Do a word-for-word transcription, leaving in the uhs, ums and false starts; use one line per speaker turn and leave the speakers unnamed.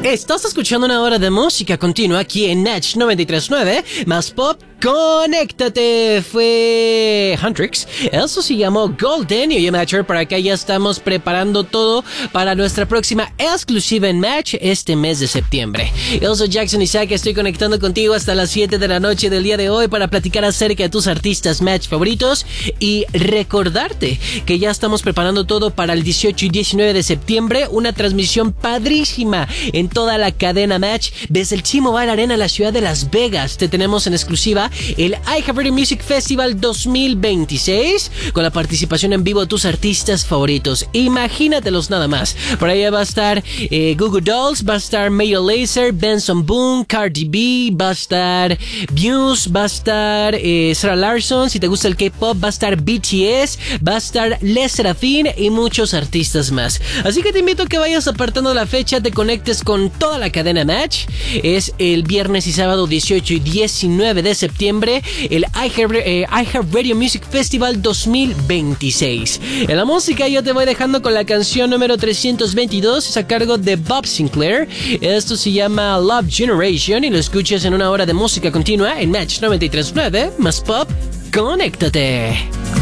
Estás escuchando una hora de música continua aquí en Match noventa y tres punto nueve, más pop. ¡Conéctate! Fue Huntrix. Eso se llamó Golden. Y oye, Matcher, por acá ya estamos preparando todo para nuestra próxima exclusiva en Match este mes de septiembre. Yo soy Jackson Isaac, estoy conectando contigo hasta las siete de la noche del día de hoy para platicar acerca de tus artistas Match favoritos y recordarte que ya estamos preparando todo para el dieciocho y diecinueve de septiembre, una transmisión padrísima en toda la cadena Match desde el T-Mobile Arena en la ciudad de Las Vegas. Te tenemos en exclusiva el iHeartRadio Music Festival dos mil veintiséis con la participación en vivo de tus artistas favoritos. Imagínatelos nada más. Por ahí va a estar eh, Goo Goo Dolls, va a estar Major Lazer, Benson Boone, Cardi B, va a estar Muse, va a estar eh, Sarah Larsson. Si te gusta el K-pop, va a estar B T S, va a estar Les Serafin y muchos artistas más. Así que te invito a que vayas apartando la fecha, te conectes con toda la cadena Match. Es el viernes y sábado dieciocho y diecinueve de septiembre, el iHeartRadio Music Festival dos mil veintiséis. En la música yo te voy dejando con la canción número trescientos veintidós, es a cargo de Bob Sinclair. Esto se llama Love Generation y lo escuchas en una hora de música continua en Match noventa y tres punto nueve, más pop. ¡Conéctate!